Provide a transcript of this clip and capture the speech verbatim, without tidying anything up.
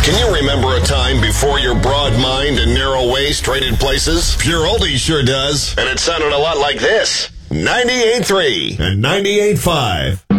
Can you remember a time before your broad mind and narrow waist traded places? Pure Oldies sure does. And it sounded a lot like this. ninety-eight point three and ninety-eight point five.